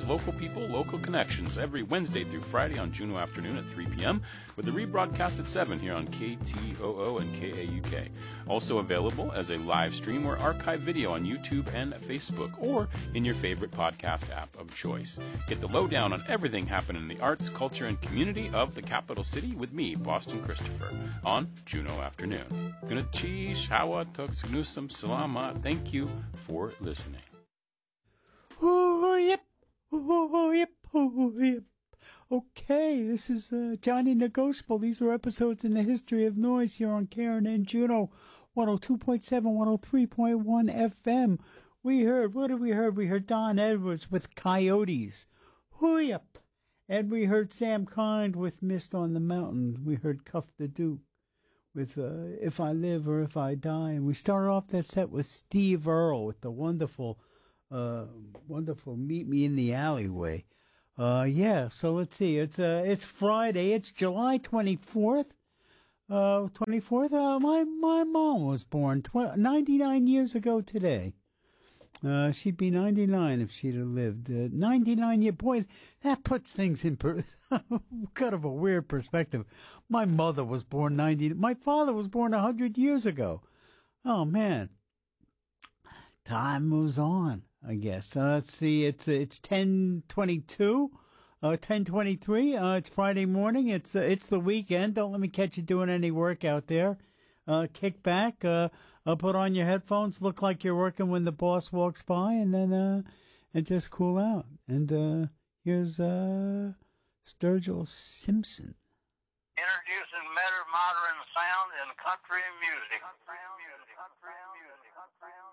local people, local connections every Wednesday through Friday on Juno Afternoon at 3 p.m. with a rebroadcast at 7 here on KTOO and KAUK. Also available as a live stream or archive video on YouTube and Facebook or in your favorite podcast app of choice. Get the lowdown on everything happening in the arts, culture, and community of the capital city with me, Boston Christopher, on Juno Afternoon. Gunachi, Shawa, Tuksnusam, Salama. Thank you for listening. Oh, yep. Oh, yep. Oh, yep. Okay, this is Johnny Negotiable. These are episodes in the history of noise here on Karen and Juno, 102.7, 103.1 FM. What did we heard? We heard Don Edwards with Coyotes. Hoo-yep. And we heard Sam Kind with Mist on the Mountain. We heard Cuff the Duke with If I Live or If I Die. And we started off that set with Steve Earle with the wonderful Meet Me in the Alleyway. So let's see. It's Friday. It's July 24th. My mom was born 99 years ago today. She'd be 99 if she'd have lived. 99 years. Boy, that puts things in kind of a weird perspective. My mother was born 90. My father was born 100 years ago. Oh, man. Time moves on, I guess. Let's see. It's 10:22. 10:23. It's Friday morning. It's the weekend. Don't let me catch you doing any work out there. Kick back. Put on your headphones. Look like you're working when the boss walks by, and then and just cool out. And here's Sturgill Simpson. Introducing modern sound in country music. Country music.